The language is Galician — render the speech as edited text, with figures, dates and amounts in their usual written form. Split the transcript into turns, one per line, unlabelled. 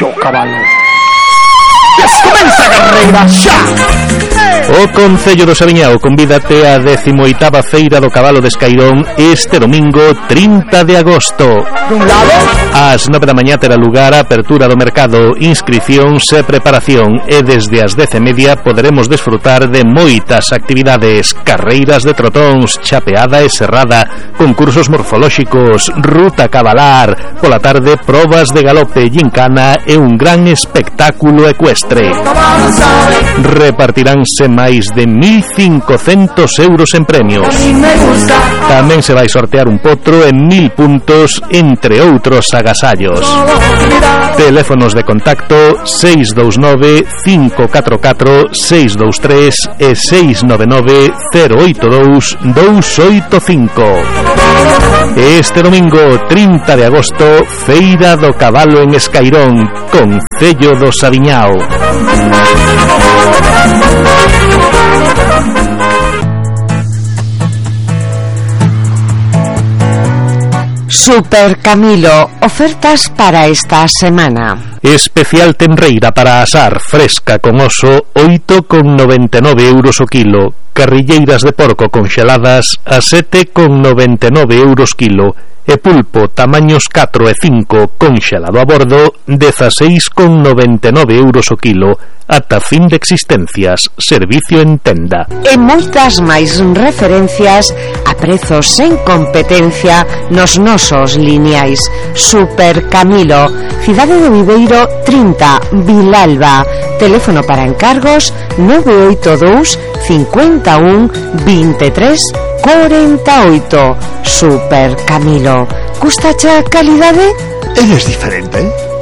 Feixo Cabalo. Comeza a carreira xa.
O Concello do Saviñao convídate á 18ª Feira do Cabalo de Escairón este domingo 30 de agosto.
Dun lado,
Ás 9 da mañá terá lugar a apertura do mercado, inscricións e preparación, e desde as 10:30 poderemos desfrutar de moitas actividades: carreiras de trotóns, chapeada e serrada, concursos morfolóxicos, ruta cabalar, pola tarde probas de galope, gincana e un gran espectáculo ecuestre. Repartiránse máis de 1.500 euros en premios. Tamén se vai sortear un potro en 1.000 puntos, entre outros agasallos. Teléfonos de contacto 629 544 623 e 699 082 285. Este domingo 30 de agosto, Feira do Cabalo en Escairón, Concello do Saviñao.
Super Camilo, ofertas para esta semana.
Especial tenreira para asar fresca con oso, 8,99 euros o kilo. Carrilleiras de porco conxeladas a 7,99 euros kilo. E pulpo tamaños 4 e 5 conxelado a bordo, 16,99 euros o kilo. Ata fin de existencias, servicio en tenda.
E moitas máis referencias a prezos sen competencia nos nosos lineais. Super Camilo, Cidade de Viveiro 30, Vilalba. Teléfono para encargos 982 51 23 48. Super Camilo. Gustache a calidade?
eres diferente.